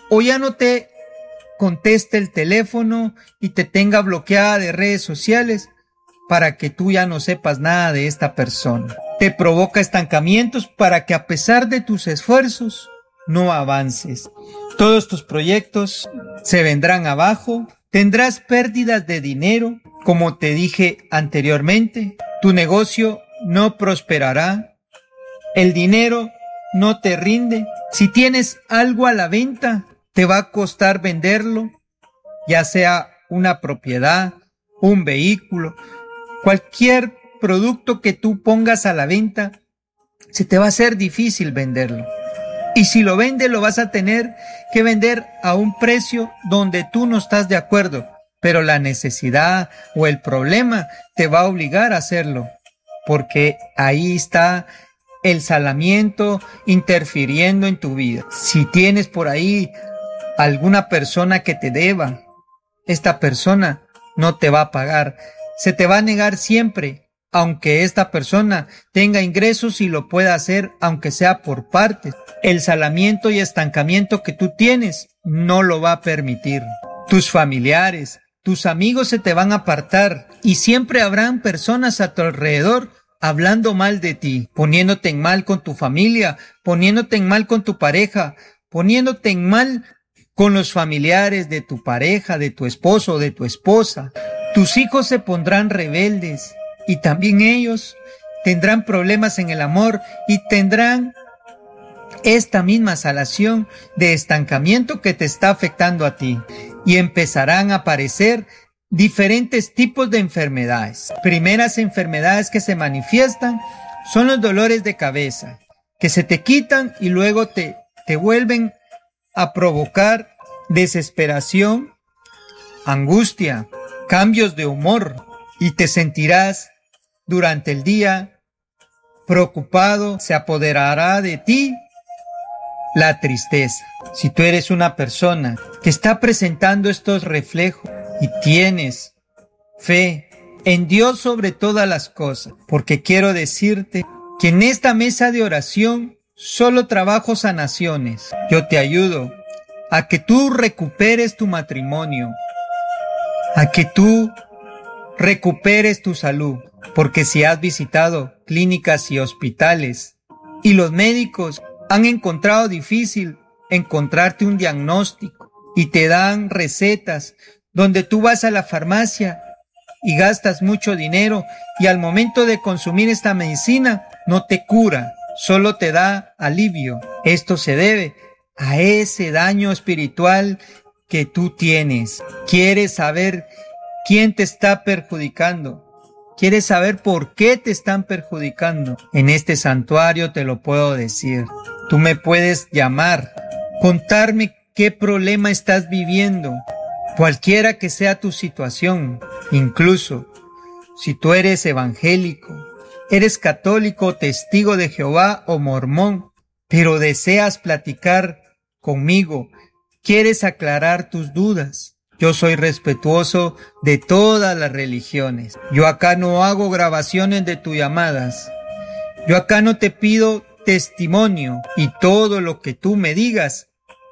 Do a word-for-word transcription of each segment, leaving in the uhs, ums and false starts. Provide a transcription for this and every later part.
o ya no te conteste el teléfono y te tenga bloqueada de redes sociales para que tú ya no sepas nada de esta persona. Te provoca estancamientos para que a pesar de tus esfuerzos no avances. Todos tus proyectos se vendrán abajo, tendrás pérdidas de dinero, como te dije anteriormente, tu negocio no prosperará, el dinero no te rinde. Si tienes algo a la venta, te va a costar venderlo, ya sea una propiedad, un vehículo, cualquier producto que tú pongas a la venta, se te va a hacer difícil venderlo. Y si lo vendes, lo vas a tener que vender a un precio donde tú no estás de acuerdo, pero la necesidad o el problema te va a obligar a hacerlo, porque ahí está el salamiento interfiriendo en tu vida. Si tienes por ahí alguna persona que te deba, esta persona no te va a pagar, se te va a negar siempre, aunque esta persona tenga ingresos y lo pueda hacer, aunque sea por partes. El salamiento y estancamiento que tú tienes no lo va a permitir. Tus familiares, tus amigos se te van a apartar y siempre habrán personas a tu alrededor hablando mal de ti, poniéndote en mal con tu familia, poniéndote en mal con tu pareja, poniéndote en mal con los familiares de tu pareja, de tu esposo o de tu esposa. Tus hijos se pondrán rebeldes y también ellos tendrán problemas en el amor y tendrán esta misma salación de estancamiento que te está afectando a ti, y empezarán a aparecer diferentes tipos de enfermedades. Primeras enfermedades que se manifiestan son los dolores de cabeza, que se te quitan y luego te, te vuelven a provocar desesperación, angustia, cambios de humor, y te sentirás durante el día preocupado. Se apoderará de ti la tristeza. Si tú eres una persona que está presentando estos reflejos y tienes fe en Dios sobre todas las cosas, porque quiero decirte que en esta mesa de oración solo trabajo sanaciones. Yo te ayudo a que tú recuperes tu matrimonio, a que tú recuperes tu salud, porque si has visitado clínicas y hospitales y los médicos han encontrado difícil encontrarte un diagnóstico y te dan recetas donde tú vas a la farmacia y gastas mucho dinero y al momento de consumir esta medicina no te cura, solo te da alivio. Esto se debe a ese daño espiritual que tú tienes. ¿Quieres saber quién te está perjudicando? ¿Quieres saber por qué te están perjudicando? En este santuario te lo puedo decir. Tú me puedes llamar, contarme qué problema estás viviendo, cualquiera que sea tu situación. Incluso si tú eres evangélico, eres católico, testigo de Jehová o mormón, pero deseas platicar conmigo, quieres aclarar tus dudas. Yo soy respetuoso de todas las religiones. Yo acá no hago grabaciones de tus llamadas. Yo acá no te pido testimonio, y todo lo que tú me digas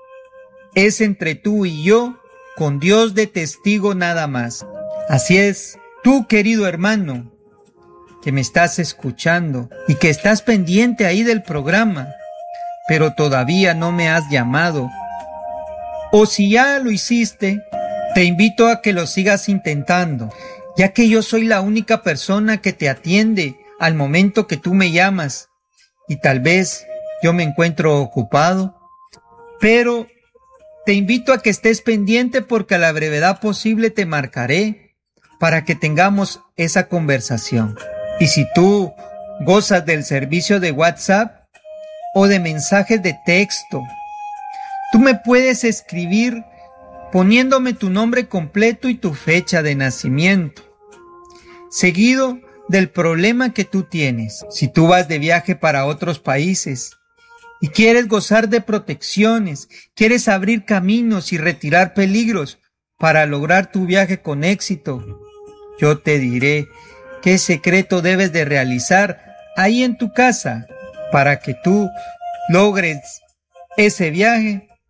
es entre tú y yo, con Dios de testigo nada más. Así es, tú querido hermano, que me estás escuchando y que estás pendiente ahí del programa, pero todavía no me has llamado, o si ya lo hiciste, te invito a que lo sigas intentando, ya que yo soy la única persona que te atiende al momento que tú me llamas, y tal vez yo me encuentro ocupado, pero te invito a que estés pendiente porque a la brevedad posible te marcaré para que tengamos esa conversación. Y si tú gozas del servicio de WhatsApp o de mensajes de texto, tú me puedes escribir poniéndome tu nombre completo y tu fecha de nacimiento, seguido del problema que tú tienes. Si tú vas de viaje para otros países y quieres gozar de protecciones, quieres abrir caminos y retirar peligros para lograr tu viaje con éxito, yo te diré qué secreto debes de realizar ahí en tu casa para que tú logres ese viaje